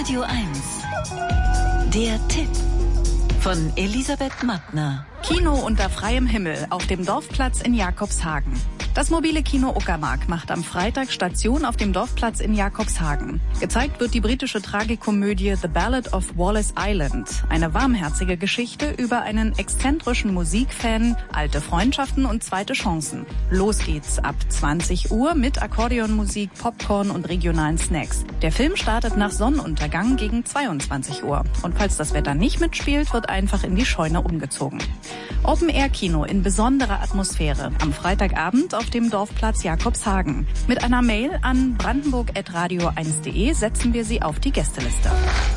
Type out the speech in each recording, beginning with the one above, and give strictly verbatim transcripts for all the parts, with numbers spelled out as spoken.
Radio eins. Der Tipp von Elisabeth Mattner. Kino unter freiem Himmel auf dem Dorfplatz in Jakobshagen. Das mobile Kino Uckermark macht am Freitag Station auf dem Dorfplatz in Jakobshagen. Gezeigt wird die britische Tragikomödie The Ballad of Wallace Island. Eine warmherzige Geschichte über einen exzentrischen Musikfan, alte Freundschaften und zweite Chancen. Los geht's ab zwanzig Uhr mit Akkordeonmusik, Popcorn und regionalen Snacks. Der Film startet nach Sonnenuntergang gegen zweiundzwanzig Uhr. Und falls das Wetter nicht mitspielt, wird einfach in die Scheune umgezogen. Open-Air-Kino in besonderer Atmosphäre am Freitagabend auf dem Dorfplatz Jakobshagen. Mit einer Mail an brandenburg at radio eins punkt de setzen wir Sie auf die Gästeliste.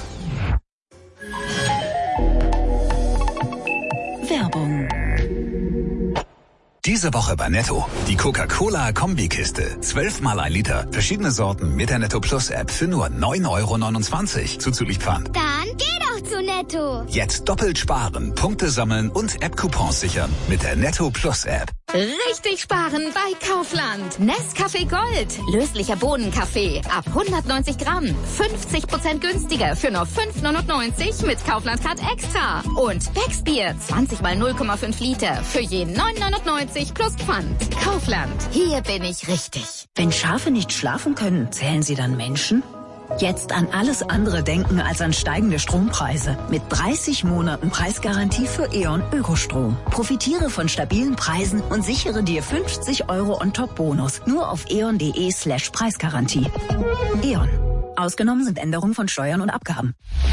Werbung. Diese Woche bei Netto. Die Coca-Cola-Kombikiste. Zwölfmal ein Liter. Verschiedene Sorten mit der Netto Plus App für nur neun Euro neunundzwanzig. Zuzüglich Pfand. Dann geh doch zu Netto. Jetzt doppelt sparen, Punkte sammeln und App-Coupons sichern mit der Netto Plus App. Richtig sparen bei Kaufland. Nescafé Gold. Löslicher Bohnenkaffee. Ab hundertneunzig Gramm. fünfzig Prozent günstiger für nur fünf neunundneunzig mit Kaufland Card Extra. Und Becksbier. zwanzig mal null Komma fünf Liter. Für je neun neunundneunzig plus Pfand. Kaufland. Hier bin ich richtig. Wenn Schafe nicht schlafen können, zählen sie dann Menschen? Jetzt an alles andere denken als an steigende Strompreise. Mit dreißig Monaten Preisgarantie für E.ON Ökostrom. Profitiere von stabilen Preisen und sichere dir fünfzig Euro On-Top-Bonus. Nur auf eon.de slash Preisgarantie. E.ON. Ausgenommen sind Änderungen von Steuern und Abgaben.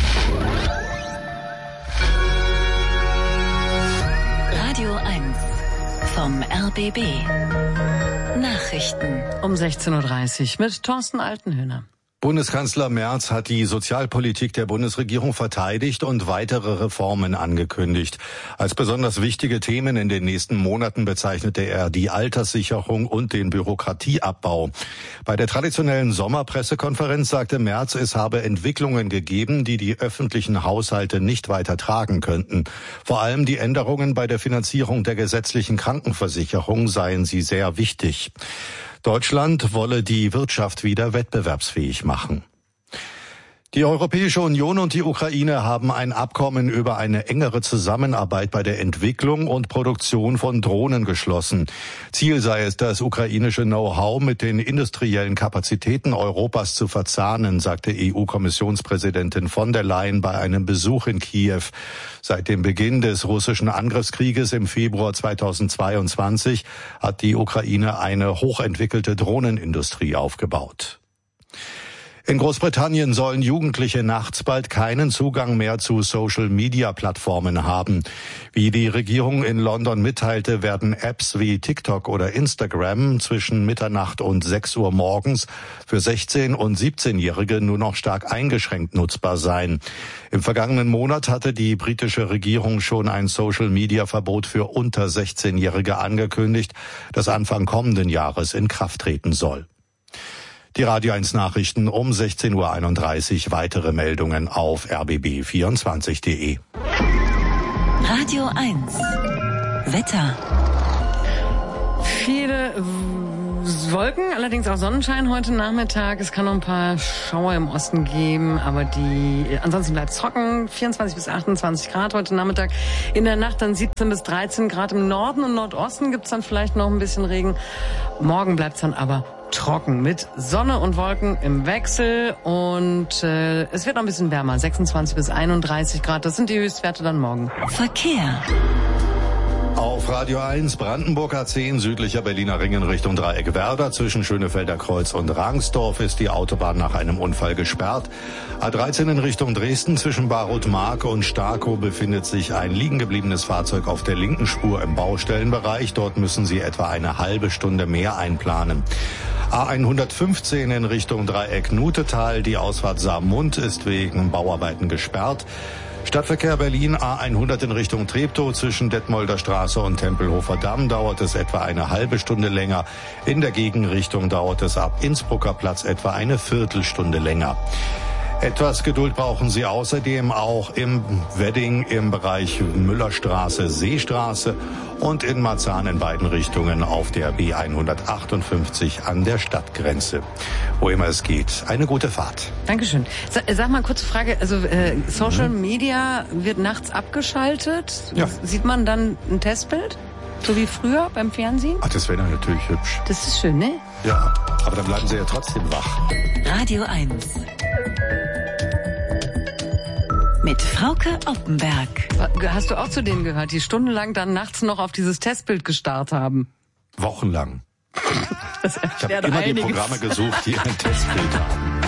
Radio eins vom R B B. Nachrichten. Um sechzehn Uhr dreißig mit Thorsten Altenhöhner. Bundeskanzler Merz hat die Sozialpolitik der Bundesregierung verteidigt und weitere Reformen angekündigt. Als besonders wichtige Themen in den nächsten Monaten bezeichnete er die Alterssicherung und den Bürokratieabbau. Bei der traditionellen Sommerpressekonferenz sagte Merz, es habe Entwicklungen gegeben, die die öffentlichen Haushalte nicht weiter tragen könnten. Vor allem die Änderungen bei der Finanzierung der gesetzlichen Krankenversicherung seien sie sehr wichtig. Deutschland wolle die Wirtschaft wieder wettbewerbsfähig machen. Die Europäische Union und die Ukraine haben ein Abkommen über eine engere Zusammenarbeit bei der Entwicklung und Produktion von Drohnen geschlossen. Ziel sei es, das ukrainische Know-how mit den industriellen Kapazitäten Europas zu verzahnen, sagte E U-Kommissionspräsidentin von der Leyen bei einem Besuch in Kiew. Seit dem Beginn des russischen Angriffskrieges im Februar zweitausendzweiundzwanzig hat die Ukraine eine hochentwickelte Drohnenindustrie aufgebaut. In Großbritannien sollen Jugendliche nachts bald keinen Zugang mehr zu Social-Media-Plattformen haben. Wie die Regierung in London mitteilte, werden Apps wie TikTok oder Instagram zwischen Mitternacht und sechs Uhr morgens für sechzehn- und siebzehnjährige nur noch stark eingeschränkt nutzbar sein. Im vergangenen Monat hatte die britische Regierung schon ein Social-Media-Verbot für unter sechzehnjährige angekündigt, das Anfang kommenden Jahres in Kraft treten soll. Die Radio eins Nachrichten um sechzehn Uhr einunddreißig. Weitere Meldungen auf r b b vierundzwanzig punkt de. Radio eins. Wetter. Viele Wolken, allerdings auch Sonnenschein heute Nachmittag. Es kann noch ein paar Schauer im Osten geben, aber die ansonsten bleibt es trocken. vierundzwanzig bis achtundzwanzig Grad heute Nachmittag. In der Nacht dann siebzehn bis dreizehn Grad. Im Norden und Nordosten gibt es dann vielleicht noch ein bisschen Regen. Morgen bleibt es dann aber trocken mit Sonne und Wolken im Wechsel und äh, es wird noch ein bisschen wärmer, sechsundzwanzig bis einunddreißig Grad. Das sind die Höchstwerte dann morgen. Verkehr. Auf Radio eins Brandenburg A zehn, südlicher Berliner Ring in Richtung Dreieck Werder. Zwischen Schönefelder Kreuz und Rangsdorf ist die Autobahn nach einem Unfall gesperrt. A dreizehn in Richtung Dresden, zwischen Barut-Marke und Starkow befindet sich ein liegen gebliebenes Fahrzeug auf der linken Spur im Baustellenbereich. Dort müssen Sie etwa eine halbe Stunde mehr einplanen. A hundertfünfzehn in Richtung Dreieck Nutetal. Die Ausfahrt Saarmund ist wegen Bauarbeiten gesperrt. Stadtverkehr Berlin A hundert in Richtung Treptow. Zwischen Detmolder Straße und Tempelhofer Damm dauert es etwa eine halbe Stunde länger. In der Gegenrichtung dauert es ab Innsbrucker Platz etwa eine Viertelstunde länger. Etwas Geduld brauchen Sie außerdem auch im Wedding im Bereich Müllerstraße, Seestraße und in Marzahn in beiden Richtungen auf der B hundertachtundfünfzig an der Stadtgrenze. Wo immer es geht. Eine gute Fahrt. Dankeschön. Sag, sag mal, kurze Frage. Also äh, Social mhm. Media wird nachts abgeschaltet. Ja. Sieht man dann ein Testbild? So wie früher beim Fernsehen? Ach, das wäre natürlich hübsch. Das ist schön, ne? Ja, aber dann bleiben Sie ja trotzdem wach. Radio eins. Mit Frauke Oppenberg. Hast du auch zu denen gehört, die stundenlang dann nachts noch auf dieses Testbild gestarrt haben? Wochenlang. Das ich habe immer einiges. die Programme gesucht, die ein Testbild haben.